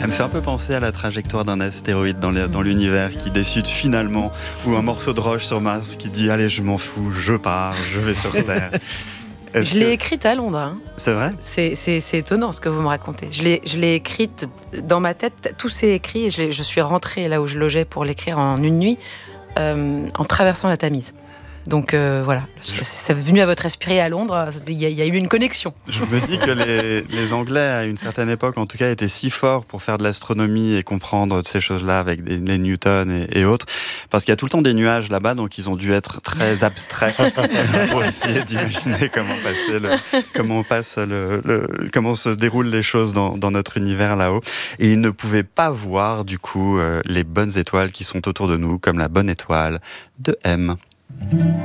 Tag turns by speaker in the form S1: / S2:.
S1: Elle me fait un peu penser à la trajectoire d'un astéroïde dans l'univers qui décide finalement, ou un morceau de roche sur Mars qui dit « Allez, je m'en fous, je pars, je vais sur Terre ».
S2: Je l'ai écrite à Londres. Hein.
S1: C'est vrai ?
S2: C'est étonnant ce que vous me racontez. Je l'ai écrite dans ma tête, tout s'est écrit et je suis rentrée là où je logeais pour l'écrire en une nuit, en traversant la Tamise. Donc voilà, c'est venu à votre esprit à Londres, il y a eu une connexion.
S1: Je me dis que les Anglais, à une certaine époque en tout cas, étaient si forts pour faire de l'astronomie et comprendre ces choses-là avec les Newton et autres, parce qu'il y a tout le temps des nuages là-bas, donc ils ont dû être très abstraits pour essayer d'imaginer comment se déroulent les choses dans notre univers là-haut. Et ils ne pouvaient pas voir du coup les bonnes étoiles qui sont autour de nous, comme la bonne étoile de M.